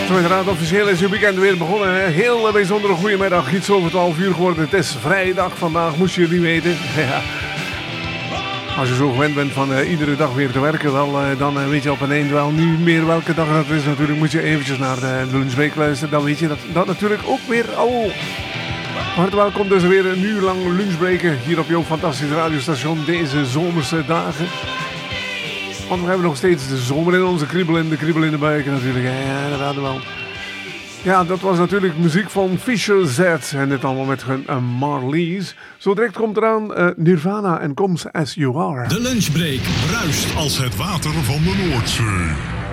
Zo inderdaad, officieel is uw weekend weer begonnen. Hè? Heel bijzondere goedemiddag, iets over 12 uur geworden. Het is vrijdag vandaag, moest je het niet weten. Ja. Als je zo gewend bent van iedere dag weer te werken, wel, dan weet je op een eind wel niet meer welke dag dat is. Natuurlijk moet je eventjes naar de lunchbreak luisteren. Dan weet je dat natuurlijk ook weer al. Hartelijk welkom dus weer een uur lang lunchbreken hier op jouw fantastische radiostation deze zomerse dagen. Want we hebben nog steeds de zomer in onze kriebel in de buik natuurlijk. Ja, dat hadden we wel. Ja, dat was natuurlijk muziek van Fisher Z. En dit allemaal met hun Marlies. Zo direct komt eraan Nirvana en Comes As You Are. De lunchbreak bruist als het water van de Noordzee.